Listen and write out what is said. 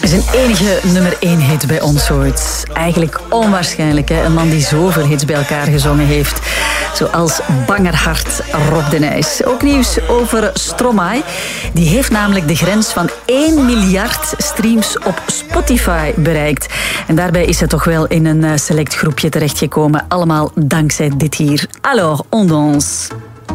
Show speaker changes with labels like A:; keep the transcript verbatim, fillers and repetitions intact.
A: Zijn enige nummer één hit bij ons ooit. Eigenlijk onwaarschijnlijk, hè? Een man die zoveel hits bij elkaar gezongen heeft. Zoals Bangerhart, Rob de Nijs. Ook nieuws over Stromae. Die heeft namelijk de grens van één miljard streams op Spotify bereikt. En daarbij is hij toch wel in een select groepje terechtgekomen. Allemaal dankzij dit hier. Alors, on danse.